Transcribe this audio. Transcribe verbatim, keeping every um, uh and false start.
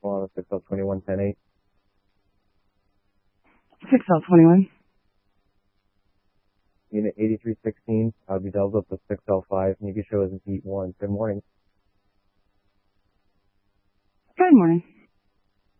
on the six L twenty-one ten eight. six L twenty-one. Unit eighty-three sixteen, I'll be doubled up with six L five, and you can show us in heat one. Good morning. Good morning.